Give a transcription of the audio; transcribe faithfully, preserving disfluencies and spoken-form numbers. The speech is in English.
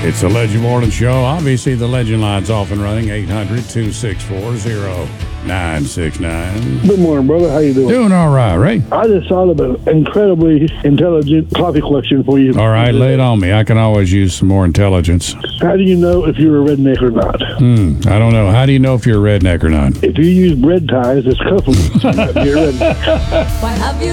It's the Legend Morning Show. Obviously, the Legend line's off and running. eight hundred, two six four, zero nine six nine. Good morning, brother. How you doing? Doing all right, Ray. I just thought of an incredibly intelligent coffee question for you. All right, lay it on me. I can always use some more intelligence. How do you know if you're a redneck or not? Hmm, I don't know. How do you know if you're a redneck or not? If you use bread ties as cufflinks, you might be a redneck. Why have you